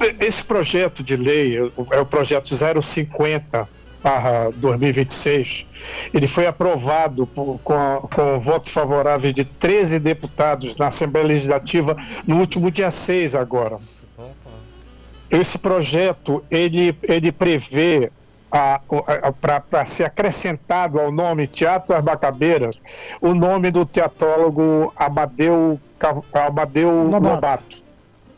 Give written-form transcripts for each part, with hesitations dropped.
Esse projeto de lei é o projeto 050/2026. Ele foi aprovado com o voto favorável de 13 deputados na Assembleia Legislativa no último dia 6 agora. Esse projeto, ele prevê para ser acrescentado ao nome Teatro das Macabeiras o nome do teatrólogo Amadeu Lobato.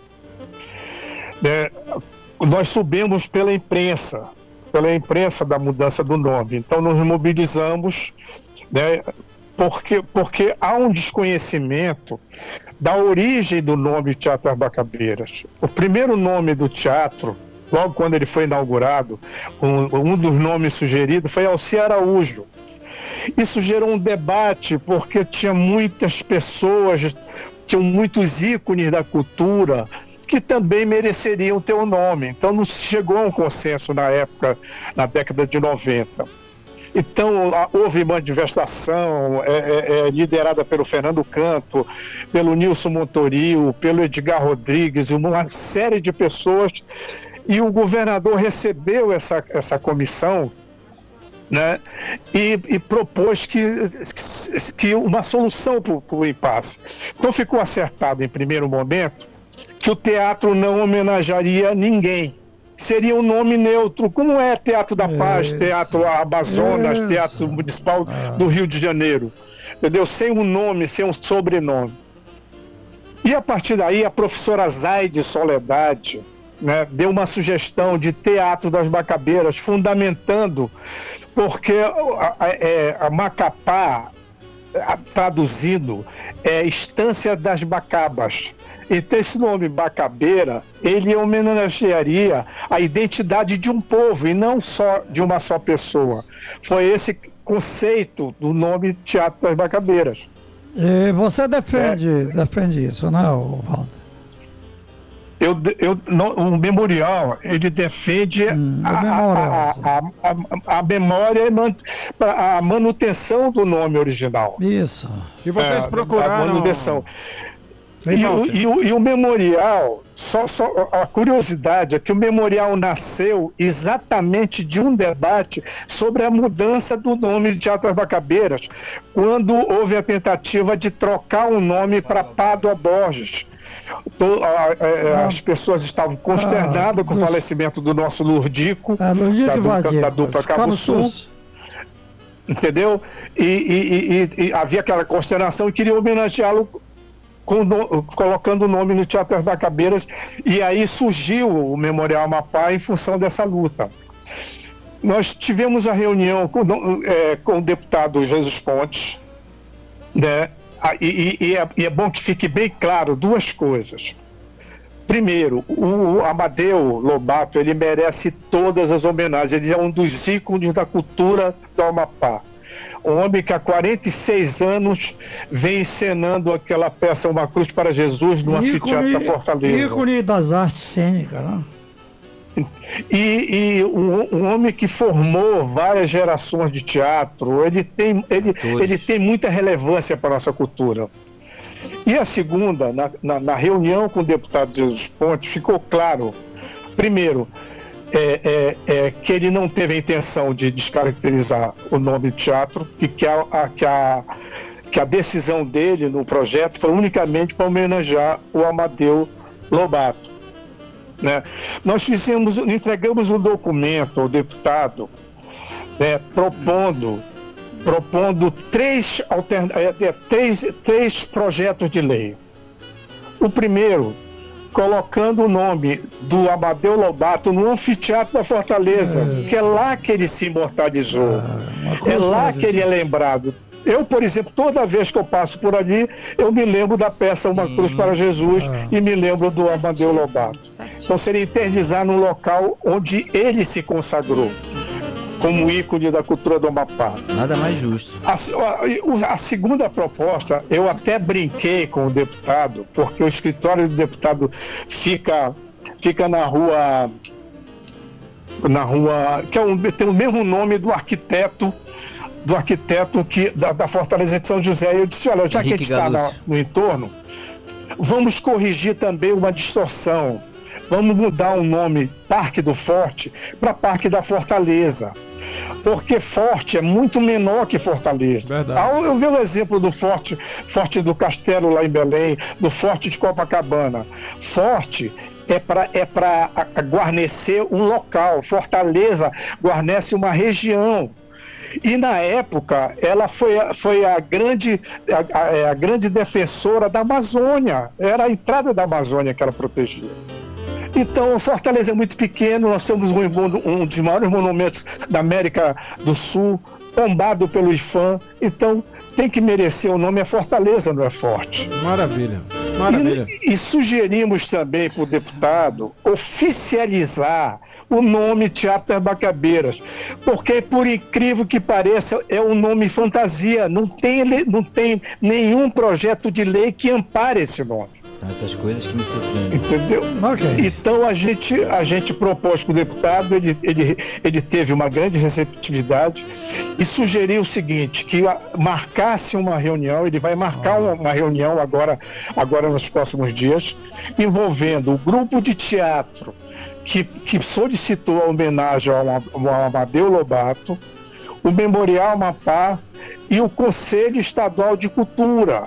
Nós subimos pela imprensa da mudança do nome. Então nos mobilizamos, né, porque há um desconhecimento da origem do nome Teatro das Macabeiras. O primeiro nome do teatro, logo quando ele foi inaugurado, um dos nomes sugeridos foi Alci Araújo. Isso gerou um debate porque tinha muitas pessoas, tinham muitos ícones da cultura que também mereceriam ter o nome. Então não se chegou a um consenso na época, na década de 90. Então houve manifestação liderada pelo Fernando Canto, pelo Nilson Montoril, pelo Edgar Rodrigues, uma série de pessoas, e o governador recebeu essa comissão, né, e propôs que uma solução para o impasse. Então ficou acertado em primeiro momento que o teatro não homenagearia ninguém. Seria um nome neutro, como é Teatro da Paz, Teatro Amazonas, Teatro Municipal do Rio de Janeiro. Entendeu? Sem um nome, sem um sobrenome. E a partir daí, a professora Zaide Soledade, né, deu uma sugestão de Teatro das Macabeiras, fundamentando, porque a Macapá, traduzindo, é Estância das Macabas. Então esse nome Macabeira, ele homenagearia a identidade de um povo e não só de uma só pessoa. Foi esse conceito do nome Teatro das Macabeiras. E você defende isso, né, Valdo? O memorial, ele defende a memória e a manutenção do nome original. Isso. E vocês procuraram... A manutenção. E o memorial, só a curiosidade é que o memorial nasceu exatamente de um debate sobre a mudança do nome de Teatro das Macabeiras, quando houve a tentativa de trocar o nome para Pádua Borges. As pessoas estavam consternadas com o falecimento do nosso Lurdico, da dupla Cabo Sul. Entendeu? E havia aquela consternação e queria homenageá-lo colocando o nome no Teatro das Macabeiras, e aí surgiu o Memorial Amapá em função dessa luta. Nós tivemos a reunião com o deputado Jesus Pontes, né? E é bom que fique bem claro duas coisas. Primeiro, o Amadeu Lobato, ele merece todas as homenagens, ele é um dos ícones da cultura do Amapá. Um homem que há 46 anos vem encenando aquela peça Uma Cruz para Jesus no Anfiteatro da Fortaleza. Ícone das artes cênicas, né? E um homem que formou várias gerações de teatro, ele tem muita relevância para a nossa cultura. E a segunda, na reunião com o deputado Jesus Pontes, ficou claro, primeiro, que ele não teve a intenção de descaracterizar o nome de teatro e que a decisão dele no projeto foi unicamente para homenagear o Amadeu Lobato, né? Nós entregamos um documento ao deputado, né, propondo três projetos de lei. O primeiro, colocando o nome do Amadeu Lobato no Anfiteatro da Fortaleza, que é lá que ele se imortalizou, é lá que ele é lembrado. Eu, por exemplo, toda vez que eu passo por ali, eu me lembro da peça Uma Cruz para Jesus e me lembro do Amadeu Lobato. Então seria eternizar no local onde ele se consagrou como ícone da cultura do Amapá. Nada mais justo. A segunda proposta, eu até brinquei com o deputado, porque o escritório do deputado fica na rua que tem o mesmo nome do arquiteto da Fortaleza de São José. Eu disse, olha, já que a gente está no entorno, vamos corrigir também uma distorção. vamos mudar o nome Parque do Forte para Parque da Fortaleza. Porque Forte é muito menor que Fortaleza. Eu vi o exemplo do Forte do Castelo lá em Belém, do Forte de Copacabana. Forte é para guarnecer um local. Fortaleza guarnece uma região. E na época ela foi a grande defensora da Amazônia. Era a entrada da Amazônia que ela protegia. Então, Fortaleza é muito pequeno, nós temos um dos maiores monumentos da América do Sul, tombado pelo IFAM, então tem que merecer o nome, é Fortaleza, não é Forte. Maravilha. E sugerimos também para o deputado oficializar o nome Teatro das Macabeiras, porque, por incrível que pareça, é um nome fantasia, não tem nenhum projeto de lei que ampare esse nome. São essas coisas que me surpreendem. Entendeu? Okay. Então a gente propôs para o deputado, ele teve uma grande receptividade e sugeriu o seguinte, que marcasse uma reunião, ele vai marcar uma reunião agora nos próximos dias, envolvendo o grupo de teatro que solicitou a homenagem ao Amadeu Lobato, o Memorial Amapá e o Conselho Estadual de Cultura,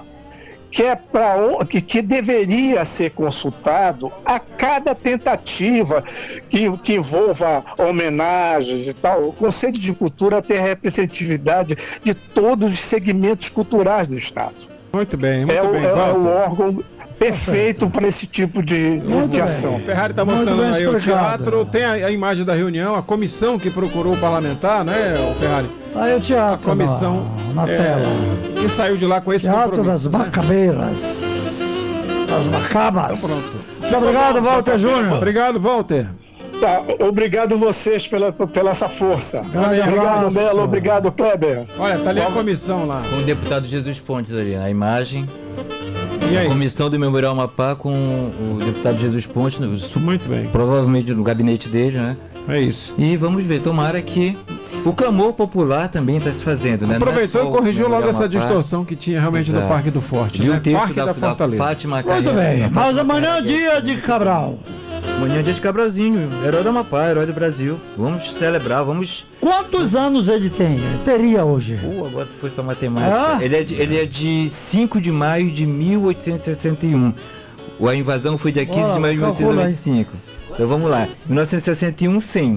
que deveria ser consultado a cada tentativa que envolva homenagens e tal. O Conselho de Cultura tem a representatividade de todos os segmentos culturais do Estado. Muito bem, muito bem. É o órgão perfeito para esse tipo de ação. O Ferrari está mostrando aí o teatro, tem a imagem da reunião, a comissão que procurou o parlamentar, né, o Ferrari? Aí o teatro a comissão na tela. Que saiu de lá com esse Teatro compromisso, das Macabeiras. Das Macabas. Então, pronto. Muito obrigado, Walter Júnior. Obrigado, Walter. Tá, obrigado vocês pela essa força. Obrigado, Melo. Obrigado, Kleber. Olha, tá ali a comissão lá. Com o deputado Jesus Pontes ali, a imagem. E aí? A comissão do Memorial Amapá com o deputado Jesus Pontes, muito bem. Provavelmente no gabinete dele, né? É isso. E vamos ver, tomara que o clamor popular também está se fazendo, né? Aproveitou e corrigiu logo essa distorção que tinha realmente no Parque do Forte, né? Parque da Fortaleza. Fátima Muito bem, mas amanhã é dia de Cabral. Amanhã é dia de Cabralzinho, herói do Amapá, herói do Brasil. Vamos celebrar, vamos... Quantos anos ele tem? Teria hoje? Agora tu foi pra matemática. Ele é de 5 de maio de 1861. A invasão foi dia 15 de maio de 1995. Então vamos lá. 1961, 100.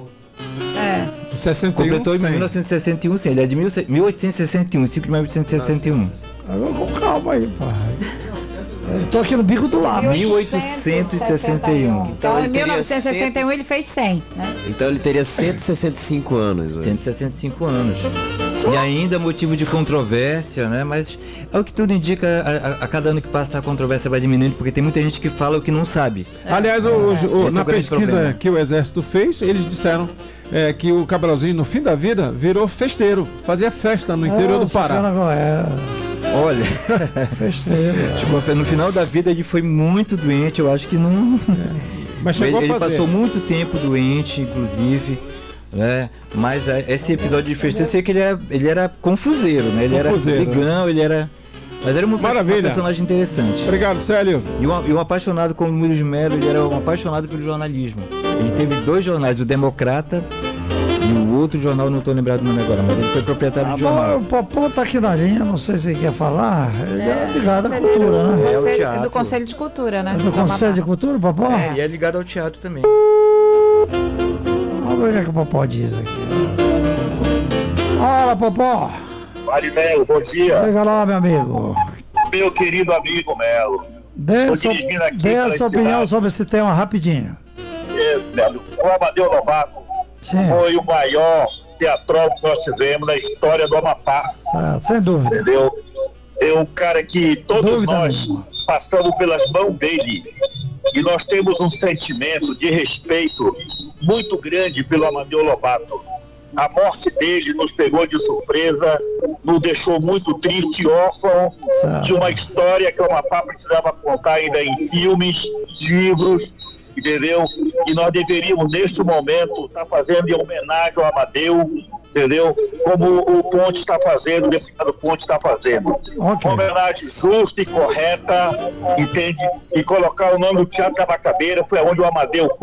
61, completou 100. Em 1961, 100. Ele é de 1861, 5 de maio de 1861. Agora com calma aí, pai. Eu tô aqui no bico do lado. 1861. Então, em 1961 ele fez 100, né? Então ele teria 165 anos. Né? 165 anos. E ainda motivo de controvérsia, né? Mas é o que tudo indica, a cada ano que passa a controvérsia vai diminuindo, porque tem muita gente que fala o que não sabe. Aliás, na pesquisa que o Exército fez, eles disseram que o Cabralzinho, no fim da vida, virou festeiro. Fazia festa no interior do Pará. Olha, festeiro. Tipo, no final da vida ele foi muito doente, eu acho que não... Mas chegou ele a fazer. Passou muito tempo doente, inclusive, né? Mas esse episódio de festeiro, eu sei que ele era confuseiro, né? Ele era brigão, ele era... Mas era um personagem interessante. Obrigado, Célio. E um apaixonado como o Miro de Mello, ele era um apaixonado pelo jornalismo. Ele teve 2 jornais, o Democrata e o outro jornal, não estou lembrado do nome agora, mas ele foi proprietário de jornal. O Popó tá aqui na linha, não sei se ele quer falar. Ele é ligado à cultura, né? É o teatro. Do Conselho de Cultura, né? É do Conselho de Cultura, Popó? E é ligado ao teatro também. Vamos ver o que o Popó diz aqui. Fala, Popó. Vale, Melo, bom dia. Chega lá, meu amigo. Meu querido amigo Melo. Dê a sua opinião sobre esse tema rapidinho. Melo, o Amadeu Lobato foi o maior teatrólogo que nós tivemos na história do Amapá. Certo, sem dúvida. Entendeu? É um cara que todos nós passamos pelas mãos dele. E nós temos um sentimento de respeito muito grande pelo Amadeu Lobato. A morte dele nos pegou de surpresa, nos deixou muito triste, órfão de uma história que o Amapá precisava contar ainda em filmes, livros, entendeu? E nós deveríamos, neste momento, estar fazendo em homenagem ao Amadeu, entendeu? Como o Ponte está fazendo, o deputado Ponte está fazendo. Okay. Uma homenagem justa e correta, entende? E colocar o nome do Teatro Tabacabeira, foi onde o Amadeu foi.